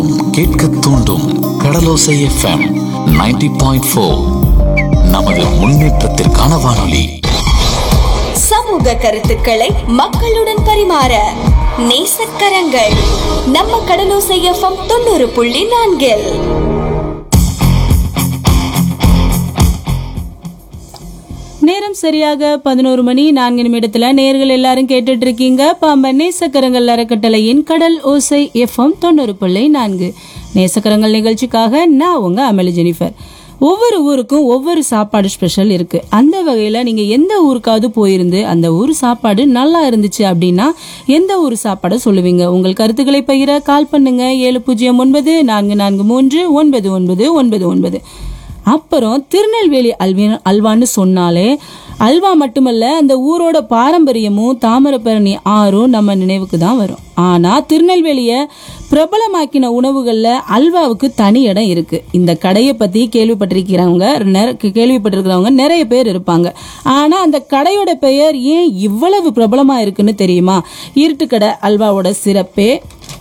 கேட்க தூண்டும் கடலோசை எஃப்எம் 90.4. நமது முன்னேற்றத்திற்கான வானொலி. சமூக கருத்துக்களை மக்களுடன் பரிமாற நேசக்கரங்கள் நம்ம கடலோசை எஃப்எம் 90.4. நேரம் சரியாக 11 மணி 4 நிமிடத்துல நேர்கள் எல்லாரும் கேட்டுட்டு இருக்கீங்க பாம்பன் நேசக்கரங்கள் அறக்கட்டளையின் கடல் ஓசை எஃப்எம் 90.4. நேசக்கரங்கள் நிகழ்ச்சிக்காக நான் உங்க அமளி ஜெனிஃபர். ஒவ்வொரு ஊருக்கும் ஒவ்வொரு சாப்பாடு ஸ்பெஷல் இருக்கு. அந்த வகையில நீங்க எந்த ஊருக்காவது போயிருந்து அந்த ஊர் சாப்பாடு நல்லா இருந்துச்சு அப்படின்னா எந்த ஊர் சாப்பாடை சொல்லுவீங்க? உங்கள் கருத்துக்களை பகிர கால் பண்ணுங்க 7009449999. அப்புறம் திருநெல்வேலி அல்வான்னு சொன்னாலே அல்வா மட்டுமல்ல, அந்த ஊரோட பாரம்பரியமும் தாமிரபரணி ஆறும் நம்ம நினைவுக்கு தான் வரும். ஆனா திருநெல்வேலிய பிரபலமாக்கின உணவுகள்ல அல்வாவுக்கு தனி இடம் இருக்கு. இந்த கடையை பத்தி கேள்விப்பட்டிருக்கிறவங்க நிறைய பேர் இருப்பாங்க. ஆனா அந்த கடையோட பெயர் ஏன் இவ்வளவு பிரபலமா இருக்குன்னு தெரியுமா? இருட்டுக்கடை அல்வாவோட சிறப்பே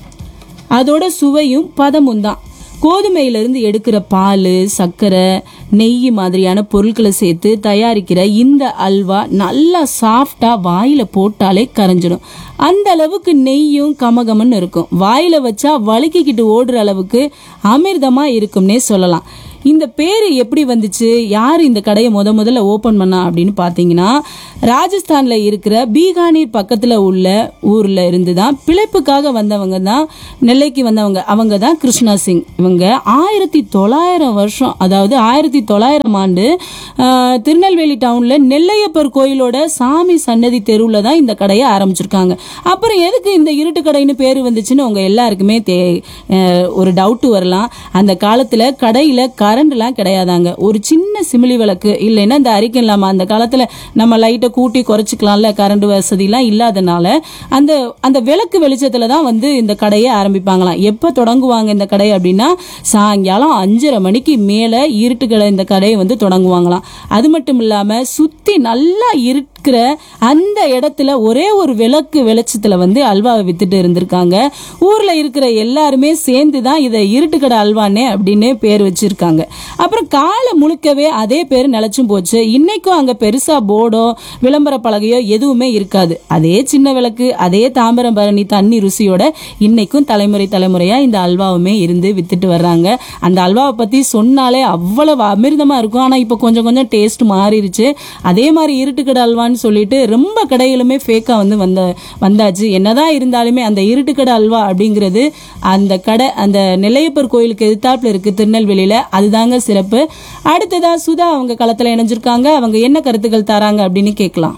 அதோட சுவையும் பதமும் தான். கோதுமையிலிருந்து எடுக்கிற பால், சர்க்கரை, நெய் மாதிரியான பொருட்களை சேர்த்து தயாரிக்கிற இந்த அல்வா நல்லா சாஃப்டா வாயில போட்டாலே கரைஞ்சிடும். அந்த அளவுக்கு நெய்யும் கமகமன்னு இருக்கும். வாயில வச்சா வழுக்கிக்கிட்டு ஓடுற அளவுக்கு அமிர்தமா இருக்கும்னே சொல்லலாம். இந்த பேரு எப்படி வந்துச்சு, யார் இந்த கடையை முதல்ல ஓபன் பண்ணா அப்படின்னு பாத்தீங்கன்னா, ராஜஸ்தான்ல இருக்கிற பீகானீர் பக்கத்துல உள்ள ஊர்ல இருந்து தான் பிழைப்புக்காக வந்தவங்க தான் நெல்லைக்கு வந்தவங்க. அவங்க தான் கிருஷ்ணா சிங். இவங்க 1900 வருஷம், அதாவது 1900 ஆண்டு திருநெல்வேலி டவுன்ல நெல்லையப்பர் கோயிலோட சாமி சன்னதி தெருவுல தான் இந்த கடையை ஆரம்பிச்சிருக்காங்க. அப்புறம் எதுக்கு இந்த இருட்டு கடைன்னு பேரு வந்துச்சுன்னு உங்க எல்லாருக்குமே ஒரு டவுட் வரலாம். அந்த காலத்துல கடையில கரண்ட் எல்லாம் கிடையாதாங்க. ஒரு சின்ன சிமிலி விளக்கு இல்லைன்னா இந்த அரிக்கன் இல்லாம அந்த காலத்துல நம்ம லைட்டை கூட்டி குறைச்சிக்கலாம்ல, கரண்ட் வசதி எல்லாம் இல்லாதனால அந்த விளக்கு வெளிச்சத்துல தான் இந்த கடையை ஆரம்பிப்பாங்களாம். எப்ப தொடங்குவாங்க இந்த கடை அப்படின்னா சாயங்காலம் 5:30 மணிக்கு மேல இருட்டு கடை இந்த கடையை தொடங்குவாங்களாம். அது மட்டும் இல்லாம சுத்தி நல்லா இருக்கிற அந்த இடத்துல ஒரே ஒரு விளக்கு வெளிச்சத்துல அல்வாவை வித்துட்டு இருந்திருக்காங்க. ஊர்ல இருக்கிற எல்லாருமே சேர்ந்துதான் இதை இருட்டுக்கடை அல்வானே அப்படின்னு பேர் வச்சிருக்காங்க. அப்புறம் காலை முழுக்கவே அதே பேர் நிலைச்சும் போச்சு. இன்னைக்கும் அங்க பெருசா போர்டோ விளம்பர பலகையோ எதுவுமே இருக்காது. அதே சின்ன விளக்கு, அதே தாமிரபரணி தண்ணி ருசியோட இன்னைக்கும் தலைமுறையா இந்த அல்வாவுமே இருந்து வித்துட்டு வர்றாங்க. அந்த அல்வாவை பத்தி சொன்னாலே அவ்வளவு அமிர்தமா இருக்கும். ஆனா இப்ப கொஞ்சம் டேஸ்ட் மாறிடுச்சு. அதே மாதிரி இருட்டுக்கடை அல்வான்னு சொல்லிட்டு ரொம்ப கடைகளுமே ஃபேக்கா வந்தாச்சு. என்னதான் இருந்தாலுமே அந்த இருட்டுக்கடை அல்வா அப்படிங்கிறது அந்த கடை அந்த நெல்லையப்பர் கோயிலுக்கு எதிர்த்தாப்புல இருக்கு திருநெல்வேலியில. அதுதாங்க சிறப்பு. அடுத்ததா சுதா அவங்க களத்துல இணைஞ்சிருக்காங்க. அவங்க என்ன கருத்துக்கள் தராங்க அப்படின்னு கேட்கலாம்.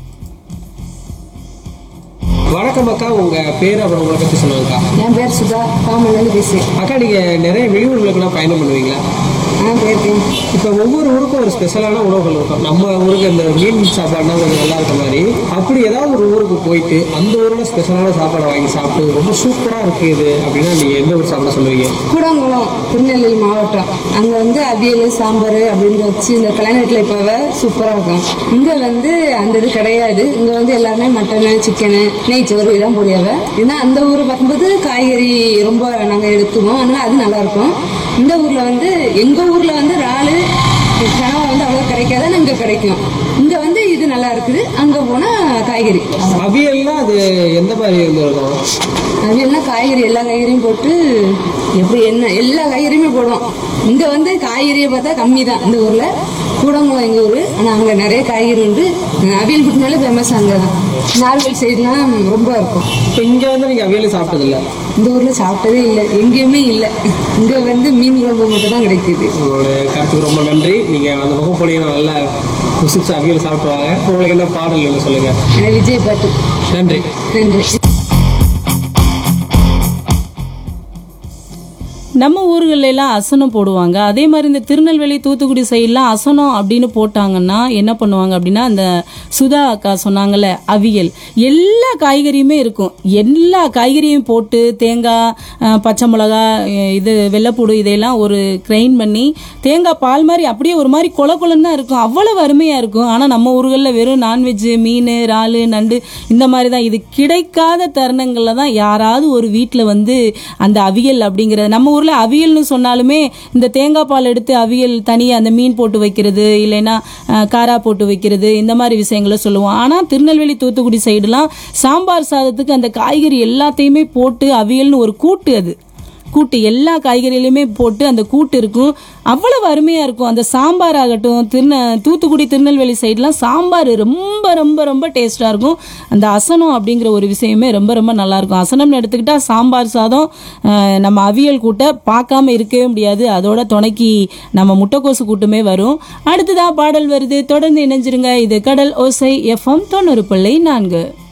வணக்கம் அக்கா, உங்க பேர் அப்புறம் உங்களை பத்தி சொல்லுவாங்கக்கா. என் பேர் சுதா, பாம்பன்லேருந்து பேசுறேன். அக்கா, நீங்க நிறைய வெளியூர்களுக்குலாம் பயணம் பண்ணுவீங்களா? இப்போ ஒவ்வொரு ஊருக்கும் ஒரு ஸ்பெஷலான உணவுகள் இருக்கும். நம்ம ஊருக்கு இந்த மீன் சாப்பாடுனா கொஞ்சம் நல்லா இருக்க மாதிரி, அப்படி ஏதாவது ஒரு ஊருக்கு போயிட்டு அந்த ஊரோட ஸ்பெஷலான சாப்பாடை வாங்கி சாப்பிட்டு ரொம்ப சூப்பரா இருக்கு இது அப்படின்னா நீங்க எந்த ஊர் சாப்பிட சொல்லுவீங்க? கூடங்குளம், திருநெல்வேலி மாவட்டம். அங்க அவியல் சாம்பார் அப்படின்னு வச்சு இந்த கிளைமேட்ல இப்போ சூப்பரா இருக்கும். இங்க அந்த இது கிடையாது. இங்க எல்லாருமே மட்டனு, சிக்கனு, நெய்ச்சோறு இதான் போடியாவ. ஏன்னா அந்த ஊரை பார்க்கும்போது காய்கறி ரொம்ப நாங்க எடுத்துவோம். அதனால அது நல்லா இருக்கும். இந்த ஊர்ல எங்க ஊர்ல இறாலு, கனவா அவ்வளவு கிடைக்காது. இங்க கிடைக்கும். இங்க இது நல்லா இருக்குது. அங்க போனா காய்கறி அவியல்னா அது எந்த மாதிரி இருக்கும்? அவியல்னா காய்கறி எல்லா காய்கறியும் போட்டு எப்படி என்ன எல்லா காய்கறியுமே போடுவோம். இங்க காய்கறியை பார்த்தா கம்மி தான் இந்த ஊர்ல. கூடங்குளம் எங்க ஊரு. ஆனா அங்க நிறைய காய்கறி உண்டு. அவியல் புட்டுனாலே ஃபேமஸ் அங்கதான். நார்மல் சைடுலாம் ரொம்ப இருக்கும். இப்போ இங்க நீங்க அவியல் சாப்பிட்டது இல்ல? இந்த ஊர்ல சாப்பிட்டதே இல்லை, எங்கேயுமே இல்லை. இங்க மீன் குழம்பு மட்டும் தான் கிடைக்குது. உங்களோட கருத்துக்கு ரொம்ப நன்றி. நீங்க அந்த பக்கம் போனீங்கன்னா நல்லா ருசிச்சு அவியல் சாப்பிடுவாங்க. உங்களுக்கு என்ன பாடல் சொல்லுங்க? விஜய் பாட்டு. நன்றி. நன்றி. நம்ம ஊர்கள்ல எல்லாம் அசனம் போடுவாங்க. அதே மாதிரி இந்த திருநெல்வேலி தூத்துக்குடி சைட்லாம் அசனம் அப்படின்னு போட்டாங்கன்னா என்ன பண்ணுவாங்க அப்படின்னா, அந்த சுதா அக்கா சொன்னாங்கல்ல அவியல், எல்லா காய்கறியுமே இருக்கும். எல்லா காய்கறியும் போட்டு தேங்காய், பச்சை மிளகா, இது வெள்ளைப்பூடு இதையெல்லாம் ஒரு கிரைண்ட் பண்ணி தேங்காய் பால் மாதிரி அப்படியே ஒரு மாதிரி கொல கொலன்னு தான் இருக்கும். அவ்வளவு அருமையா இருக்கும். ஆனா நம்ம ஊர்களில் வெறும் நான்வெஜ், மீன், இறால், நண்டு இந்த மாதிரி தான். இது கிடைக்காத தருணங்கள்ல தான் யாராவது ஒரு வீட்டில் வந்து அந்த அவியல் அப்படிங்கிறது, நம்ம ஊர்ல அவியல்னு சொன்னாலுமே இந்த தேங்காய் பால் எடுத்து அவியல் தனியாக அந்த மீன் போட்டு வைக்கிறது, இல்லைன்னா காரா போட்டு வைக்கிறது, இந்த மாதிரி விஷயங்களை சொல்லுவோம். ஆனால் திருநெல்வேலி தூத்துக்குடி சைடுலாம் சாம்பார் சாதத்துக்கு அந்த காய்கறி எல்லாத்தையுமே போட்டு அவியல்னு ஒரு கூட்டு, அது கூட்டு எல்லா காய்கறியிலுமே போட்டு அந்த கூட்டு இருக்கும். அவ்வளவு அருமையா இருக்கும். அந்த சாம்பார் ஆகட்டும், தூத்துக்குடி திருநெல்வேலி சைட்லாம் சாம்பார் ரொம்ப ரொம்ப ரொம்ப டேஸ்டா இருக்கும். அந்த அசனம் அப்படிங்கிற ஒரு விஷயமே ரொம்ப ரொம்ப நல்லா இருக்கும். அசனம்னு எடுத்துக்கிட்டா சாம்பார் சாதம், நம்ம அவியல் கூட்டை பார்க்காம இருக்கவே முடியாது. அதோட துணைக்கு நம்ம முட்டைக்கோசு கூட்டுமே வரும். அடுத்ததா பாடல் வருது, தொடர்ந்து இணைஞ்சிருங்க. இது கடல் ஓசை FM 90.4.